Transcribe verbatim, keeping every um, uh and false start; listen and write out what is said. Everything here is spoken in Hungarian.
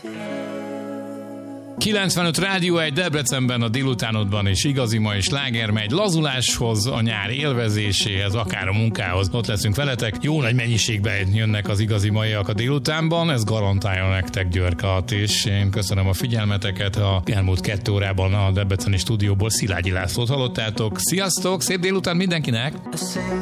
kilencvenöt Rádió egy Debrecenben a délutánodban, és igazi ma és sláger megy lazuláshoz, a nyár élvezéséhez, akár a munkához. Ott leszünk veletek. Jó nagy mennyiségben jönnek az igazi maiak a délutánban, ez garantálja nektek Györkat, és én köszönöm a figyelmeteket. A elmúlt kettő órában a debreceni stúdióból Szilágyi Lászlót hallottátok. Sziasztok, szép délután mindenkinek!